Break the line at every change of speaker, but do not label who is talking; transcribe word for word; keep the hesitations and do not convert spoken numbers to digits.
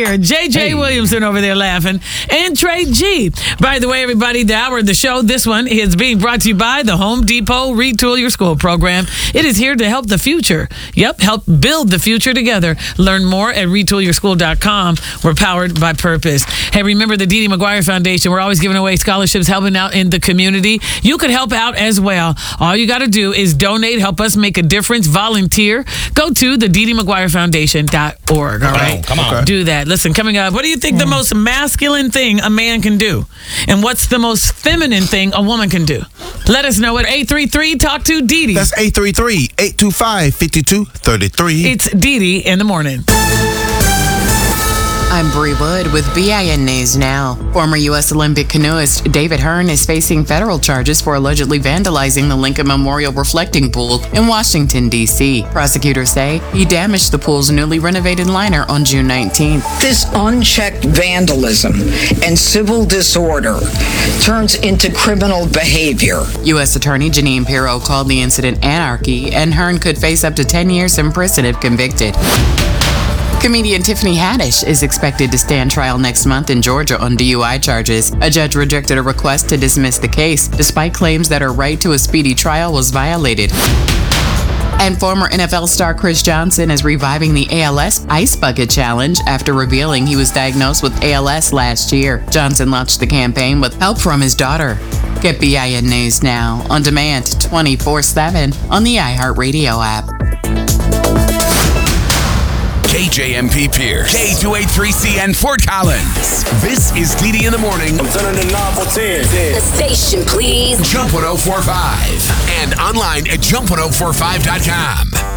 here. J J
Hey.
Williamson over there laughing. And Trey G. By the way, everybody, the hour of the show, this one is being brought to you by the Home Depot Retool Your School program. It is here to help the future. Yep, help build the future together. Learn more at retool your school dot com. We're powered by purpose. Hey, remember the Dee Dee McGuire Foundation. We're always giving away scholarships, helping out in the community. You could help out as well. All you got to do is donate, help us make a difference, volunteer. Go to the Dee Dee McGuire Foundation dot org. All right,
come on.
do that. Listen, coming up, what do you think the most masculine thing a man can do? And what's the most feminine thing a woman can do? Let us know at eight three three talk to Dee Dee.
That's eight three three, eight two five, five two three three.
It's Dee Dee in the morning.
I'm Bree Wood with B I N News Now. Former U S Olympic canoeist David Hearn is facing federal charges for allegedly vandalizing the Lincoln Memorial Reflecting Pool in Washington, D C. Prosecutors say he damaged the pool's newly renovated liner on June nineteenth.
This unchecked vandalism and civil disorder turns into criminal behavior.
U S Attorney Janine Pirro called the incident anarchy, and Hearn could face up to ten years in prison if convicted. Comedian Tiffany Haddish is expected to stand trial next month in Georgia on D U I charges. A judge rejected a request to dismiss the case, despite claims that her right to a speedy trial was violated. And former N F L star Chris Johnson is reviving the A L S Ice Bucket Challenge after revealing he was diagnosed with A L S last year. Johnson launched the campaign with help from his daughter. Get B I N News Now on demand twenty-four seven on the iHeartRadio app.
K J M P Pierce, K two eighty-three C N Fort Collins. This is Dee Dee in the morning.
I'm turning the knob for ten.
The station, please.
Jump one oh four point five and online at jump one oh four five dot com.